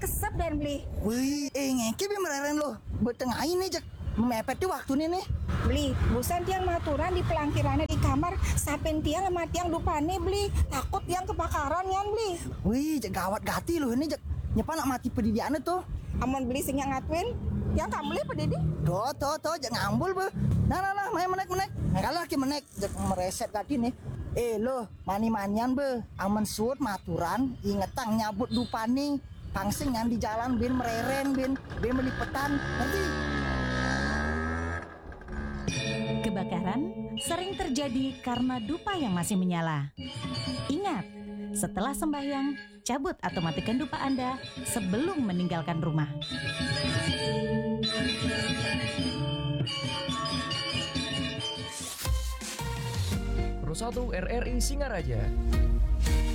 kesep dan beli. Wih, ngeke be mereren lo. Betengah ini jak mepet di waktu nih nih. Beli, busan tiang maturan di pelangkirannya di kamar, sapen tiang sama tiang dupane beli. Takut tiang kebakaran yan beli. Wih, jak gawat gati lo ini jak. Nyepa nak mati pedidiannya tuh. Amun beli sing yang ngatuin, tiang tak beli pedidi. Tuh, jak ngambul be. Nah, main menek. Nah, kalau lagi menek, jak mereset gati nih. Lo, mani-manian be. Aman suut maturan, ingetang nyabut dupani. Pangsing yang di jalan bin mereren bin melipetan. Ngerti? Kebakaran sering terjadi karena dupa yang masih menyala. Ingat, setelah sembahyang, cabut atau matikan dupa Anda sebelum meninggalkan rumah. Pro 1 RRI Singaraja